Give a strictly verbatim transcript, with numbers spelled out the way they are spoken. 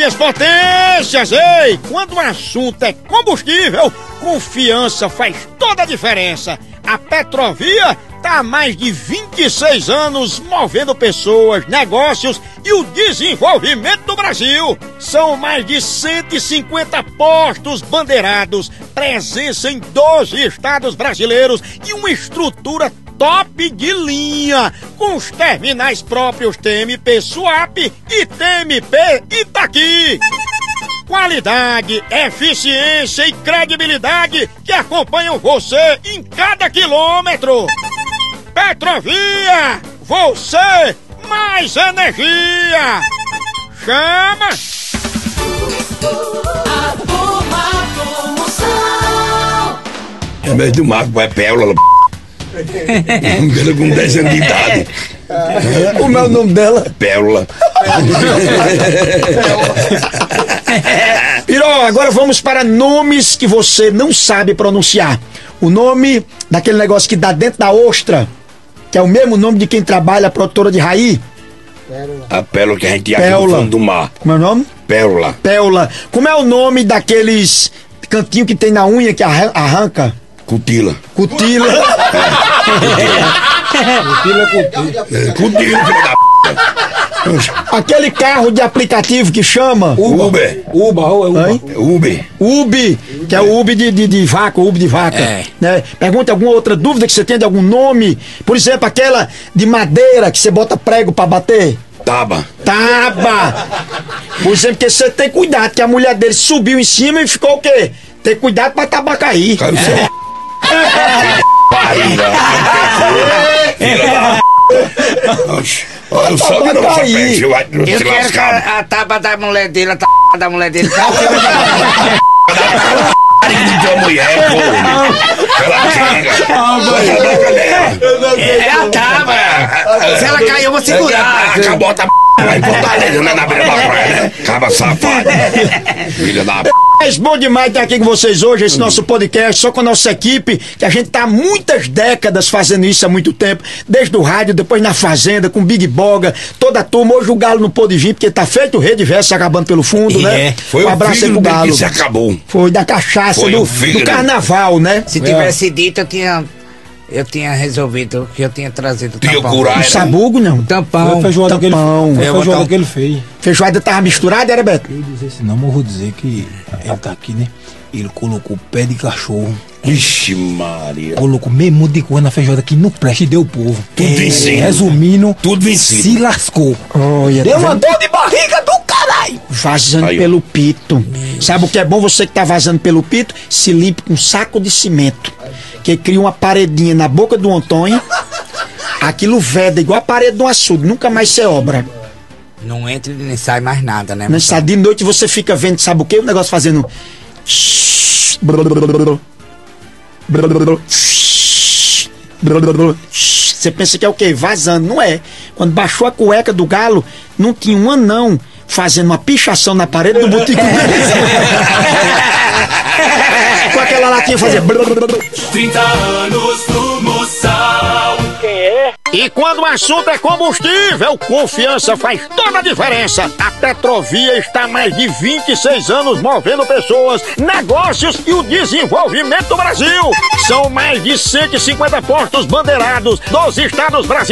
minhas potências! Ei, quando o assunto é combustível, confiança faz toda a diferença. A Petrovia tá há mais de vinte e seis anos movendo pessoas, negócios e o desenvolvimento do Brasil. São mais de cento e cinquenta postos bandeirados, presença em doze estados brasileiros e uma estrutura top de linha, com os terminais próprios T M P Suap e T M P Itaqui. Qualidade, eficiência e credibilidade que acompanham você em cada quilômetro. Petrovia, você mais energia. Chama! A boa promoção. É mesmo do Marco, é pérola. Ela com dez anos de idade. Como é o nome dela? Pérola. Piró, agora vamos para nomes que você não sabe pronunciar. O nome daquele negócio que dá dentro da ostra, que é o mesmo nome de quem trabalha a produtora de raí. A pérola que a gente acha no Pérola. fundo do mar. Como é o nome? Pérola. Pérola. Como é o nome daqueles cantinhos que tem na unha que arran- arranca? Cutila. Cutila. É, cutila, filho da p. Aquele carro de aplicativo que chama Uber. Uba, ou é Hein? Uba? Uber. Ubi, que é o Ubi de, de, de vaca, o Ubi de vaca. É. Né? Pergunta alguma outra dúvida que você tem de algum nome. Por exemplo, aquela de madeira que você bota prego pra bater. Taba. Taba! Por exemplo, que você tem cuidado, que a mulher dele subiu em cima e ficou o quê? Tem cuidado pra taba cair. Cara, você é barriga. Filha da p. Oxe. Olha, eu só que não Tá aí. você perde, vai Eu te quero que lascar. a, a taba da mulher dele, a taba da mulher dele, tá? Marido de tua mulher, pô. Ela chega. Vai na boca dela. É a taba. Se ela cair, eu vou segurar. Acabou a p. Vai em Fortaleza, né? Na beira da praia, né? Caba safado. Filha da p. É bom demais estar aqui com vocês hoje, esse nosso podcast, só com a nossa equipe, que a gente tá há muitas décadas fazendo isso há muito tempo, desde o rádio, depois na fazenda, com Big Boga, toda a turma. Hoje o Galo não pôde vir, porque tá feito o Rede Verso acabando pelo fundo, né? Foi um o abraço aí filho pro dele Galo. que se acabou. Foi da cachaça, Foi do, o filho do dele. carnaval, né? Se tivesse dito, eu tinha, eu tinha resolvido que eu tinha trazido o Tinha tampão. curar, Um era? sabugo, não. Foi a Tampão. feijoada que ele Tampão. foi a Eu feijoada botar- que ele fez. Feijoada tava misturada, era, Beto? Eu ia dizer assim, não, mas eu vou dizer que ele tá aqui, né? Ele colocou pé de cachorro, Ixi, Maria. colocou meio monte de coisa na feijoada que não presta e deu o povo. Tudo vencido. Resumindo, Tudo vencido. se lascou. Olha, Deu tá uma vendo? dor de barriga do caralho. Vazando Aí, ó. pelo pito. Sabe o que é bom? Você que tá vazando pelo pito, se limpe com um saco de cimento. Que cria uma paredinha na boca do Antônio. Aquilo veda igual a parede do açude. Nunca mais você obra. Não entra e nem sai mais nada, né? Não moção? sabe, de noite você fica vendo, sabe o que? O negócio fazendo. Você pensa que é o quê? Vazando. Não é. Quando baixou a cueca do galo, não tinha um anão fazendo uma pichação na parede do botico deles. Com aquela latinha fazia. trinta anos promoção. E quando o assunto é combustível, confiança faz toda a diferença. A Petrovia está há mais de vinte e seis anos movendo pessoas, negócios e o desenvolvimento do Brasil. São mais de cento e cinquenta postos bandeirados dos estados brasileiros.